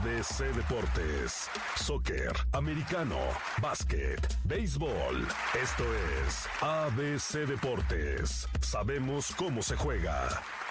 ABC Deportes, soccer, americano, básquet, béisbol. Esto es ABC Deportes. Sabemos cómo se juega.